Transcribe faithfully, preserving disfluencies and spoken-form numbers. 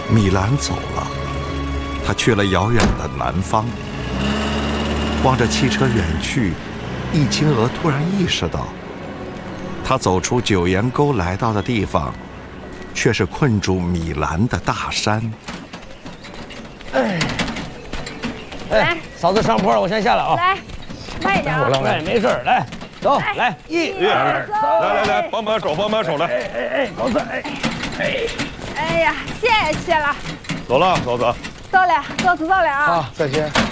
米兰走了，他去了遥远的南方。望着汽车远去，易清娥突然意识到，他走出九岩沟来到的地方，却是困住米兰的大山。 哎，哎，嫂子上坡了，我先下来啊。 来，慢一点啊。 哎，没事，来，走，来，一、二， 来来来，帮把手，帮把手，来。 哎哎哎，嫂子，哎哎， 哎呀，谢谢了。 走了，嫂子。 走了，走走走了啊。 好，再见。